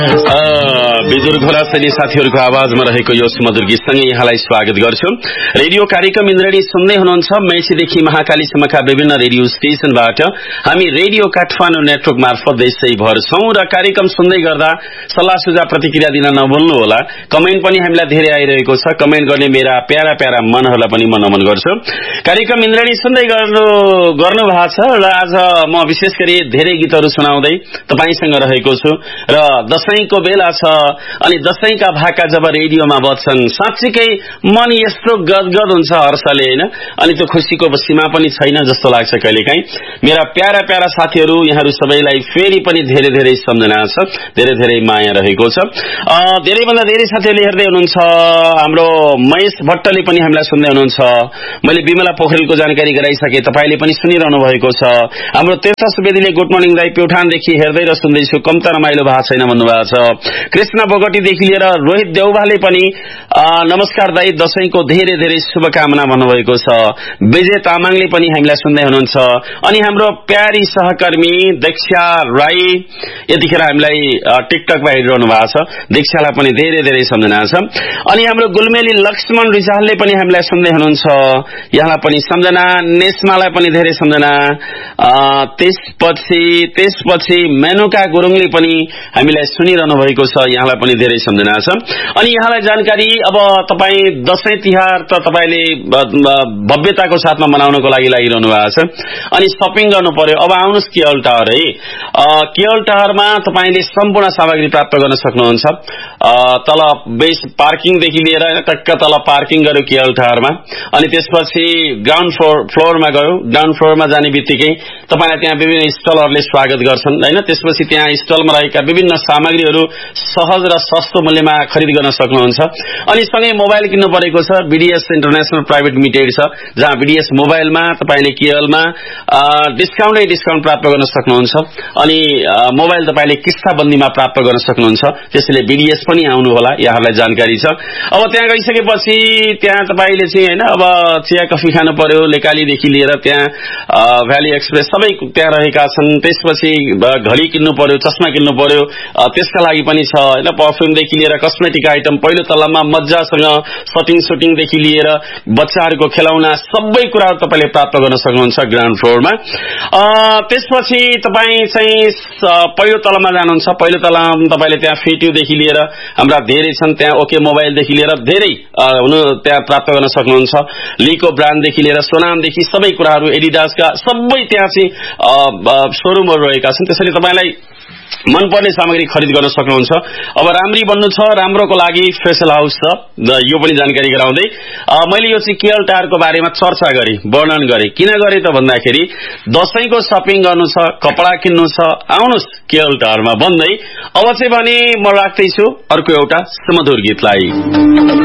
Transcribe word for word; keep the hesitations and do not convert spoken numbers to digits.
बिजुर घोरासनी साथीहरूको आवाजमा रहेको यो सुमधुर गीतसँगै यहाँलाई स्वागत गर्छु। रेडियो कार्यक्रम इन्द्रणी सुन्दै हुनुहुन्छ। मेचीदेखि महाकालीसम्मका विभिन्न रेडियो स्टेशनबाट हामी रेडियो काठमाडौँ नेटवर्क मार्फत देशैभर छौं र कार्यक्रम सुन्दै गर्दा सल्लाह सुझाव प्रतिक्रिया दिन नभुल्नु होला। कमेन्ट पनि हामीलाई धेरै आइरहेको छ। कमेन्ट गर्ने मेरा प्यारा प्यारा मनहरूलाई पनि म नमन गर्छु। कार्यक्रम इन्द्रणी सुन्दै गर्नु गर्नु भएको छ र आज म विशेष गरी धेरै गीतहरू सुनाउँदै तपाईसँग रहेको छु र दशैंको बेला छ अनि दशैंका भाका जब रेडियोमा बज्छन् साँच्चीकै मन यस्तो गदगद हुन्छ हर्षले हैन। अनि त्यो खुशीको सीमा पनि छैन जस्तो लाग्छ कहिलेकाहीँ। मेरा प्यारा प्यारा साथीहरू यहाँहरू सबैलाई फेरि पनि धेरै धेरै सम्झना छ, धेरै धेरै माया रहेको छ। धेरै भन्दा धेरै साथीहरूले हेर्दै हुनुहुन्छ। हाम्रो महेश भट्टले पनि हामीलाई सुन्दै हुनुहुन्छ। मैले विमला पोखरेलको जानकारी गराइसके, तपाईले पनि सुनिरहनु भएको छ। हाम्रो तेजा सुवेदीले गुड मर्निङ दाइ प्युठानदेखि हेर्दै र सुन्दैछु, कम त रमाइलो भएको छैन भन्नुभएको छ। कृष्ण बोगटीदेखि लिएर रोहित देउवाले पनि नमस्कार दाइ, दशैंको धेरै धेरै शुभकामना भन्नुभएको छ। विजय तामाङले पनि हामीलाई सुन्दै हुनुहुन्छ। अनि हाम्रो प्यारी सहकर्मी दीक्षा राई यतिखेर हामीलाई टिकटकमा हेरिरहनु भएको छ। दीक्षालाई पनि धेरै धेरै सम्झना छ। अनि हाम्रो गुलमेली लक्ष्मण रिजालले पनि हामीलाई सुन्दै हुनुहुन्छ, यहाँलाई पनि सम्झना। नेस्मालाई पनि धेरै सम्झना। त्यसपछि त्यसपछि मेनुका गुरुङले पनि हामीलाई सुनिरहनु भएको छ, यहाँलाई पनि धेरै सम्झना छ। अनि यहाँलाई जानकारी, अब तपाई दशैं तिहार त तपाईले भव्यताको साथमा मनाउनको लागि लागिरहनु भएको छ। अनि शपिङ गर्नु पर्यो। अब आउनुस् केएल टावर है। केएल टावरमा तपाईले सम्पूर्ण सामग्री प्राप्त गर्न सक्नुहुन्छ। तल बेस पार्किङदेखि लिएर टक्क तल पार्किङ गर्यो केएल टावरमा। अनि त्यसपछि ग्राउन्ड फ्लोर फ्लोरमा गयो। ग्राउन्ड फ्लोरमा जाने बित्तिकै तपाईलाई त्यहाँ विभिन्न स्टलहरूले स्वागत गर्छन् हैन। त्यसपछि त्यहाँ स्टलमा रहेका विभिन्न सामग्रीहरू सहज र सस्तो मूल्यमा खरिद गर्न सक्नुहुन्छ। अनि सँगै मोबाइल किन्नु परेको छ, बीडीएस इन्टरनेशनल प्राइभेट लिमिटेड छ, जहाँ बीडीएस मोबाइलमा तपाईले केएलमा डिस्काउन्टै डिस्काउन्ट प्राप्त गर्न सक्नुहुन्छ। अनि मोबाइल तपाईले किस्ताबन्दीमा प्राप्त गर्न सक्नुहुन्छ। त्यसैले बीडीएस पनि आउनु होला, यहाँलाई जानकारी छ। अब त्यहाँ गइसकेपछि त्यहाँ तपाईले चाहिँ हैन, अब चिया कफी खानु पर्यो, लेकालीदेखि लिएर त्यहाँ भ्याली एक्सप्रेस सबै त्यहाँ रहेका छन्। त्यसपछि घडी किन्नु पर्यो, चस्मा किन्नु पर्यो, त्यसका लागि पनि छ हैन। परफ्युमदेखि लिएर कस्मेटिक आइटम पहिलो तल्लामा मज्जासँग सटिङ सुटिङदेखि लिएर बच्चाहरूको खेलौना सबै कुराहरू तपाईले प्राप्त गर्न सक्नुहुन्छ ग्राउन्ड फ्लोरमा। त्यसपछि तपाई चाहिँ पहिलो तल्लामा जानुहुन्छ। पहिलो तल्लामा तपाईले त्यहाँ फिट्युदेखि लिएर हाम्रा धेरै छन्, त्यहाँ ओके मोबाइलदेखि लिएर धेरै हुनु त्यहाँ प्राप्त गर्न सक्नुहुन्छ। लीको ब्रान्डदेखि लिएर सोनामदेखि सबै कुराहरू, एडिडासका सबै त्यहाँ चाहिँ सोरुमहरू रहेका छन्। त्यसैले तपाईलाई मनपर्ने सामग्री खरिद गर्न सक्नुहुन्छ। अब राम्री बन्नु छ, राम्रोको लागि फेसल हाउस छ, यो पनि जानकारी गराउँदै मैले यो चाहिँ केएल टावरको बारेमा चर्चा गरे, वर्णन गरे। किन गरे त भन्दाखेरि दशैंको शपिङ गर्नु छ, कपडा किन्नु छ, आउनुस् केएल टावरमा भन्दै अब चाहिँ भने म राख्दैछु अर्को एउटा सुमधुर गीतलाई।